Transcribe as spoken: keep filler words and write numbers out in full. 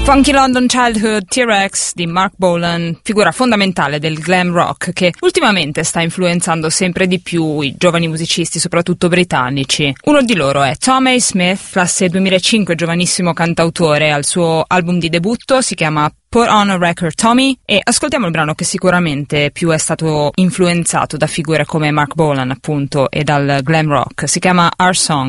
Funky London Childhood, T-Rex di Mark Bolan, figura fondamentale del glam rock che ultimamente sta influenzando sempre di più i giovani musicisti, soprattutto britannici. Uno di loro è Tom A. Smith, classe duemilacinque, giovanissimo cantautore. Al suo album di debutto si chiama Put on a Record Tommy, e ascoltiamo il brano che sicuramente più è stato influenzato da figure come Mark Bolan, appunto, e dal glam rock. Si chiama Our Song.